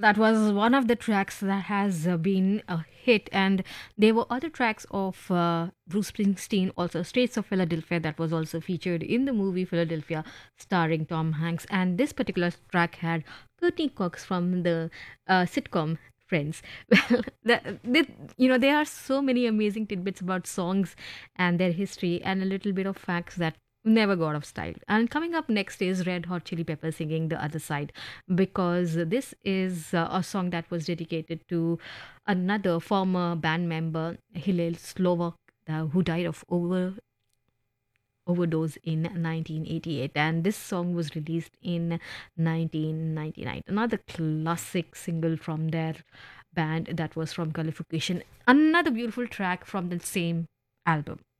That was one of the tracks that has been a hit, and there were other tracks of Bruce Springsteen, also Streets of Philadelphia, that was also featured in the movie Philadelphia, starring Tom Hanks. And this particular track had Courtney Cox from the sitcom Friends. Well, there are so many amazing tidbits about songs and their history, and a little bit of facts that never got off style. And coming up next is Red Hot Chili Peppers singing The Other Side, because this is a song that was dedicated to another former band member, Hillel Slovak, who died of overdose in 1988, and this song was released in 1999. Another classic single from their band, that was from Californication. Another beautiful track from the same album.